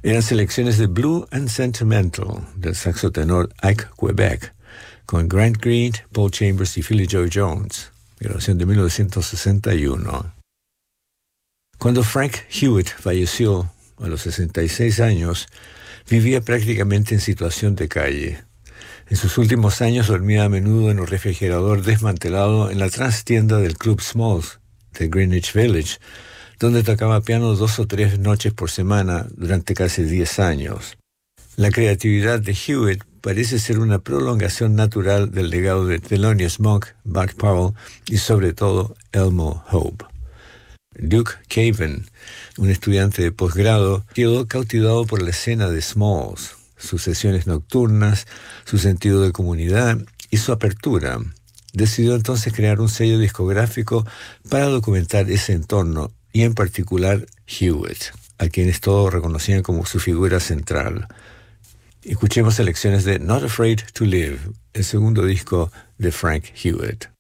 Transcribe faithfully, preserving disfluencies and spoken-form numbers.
Eran selecciones de Blue and Sentimental del saxo tenor Ike Quebec, con Grant Green, Paul Chambers y Philly Joe Jones, grabación de mil novecientos sesenta y uno. Cuando Frank Hewitt falleció a los sesenta y seis años, vivía prácticamente en situación de calle. En sus últimos años dormía a menudo en un refrigerador desmantelado en la trastienda del Club Smalls de Greenwich Village, donde tocaba piano dos o tres noches por semana durante casi diez años. La creatividad de Hewitt parece ser una prolongación natural del legado de Thelonious Monk, Buck Powell y sobre todo Elmo Hope. Duke Caven, un estudiante de posgrado, quedó cautivado por la escena de Smalls, sus sesiones nocturnas, su sentido de comunidad y su apertura. Decidió entonces crear un sello discográfico para documentar ese entorno y en particular Hewitt, a quienes todos reconocían como su figura central. Escuchemos selecciones de Not Afraid to Live, el segundo disco de Frank Hewitt.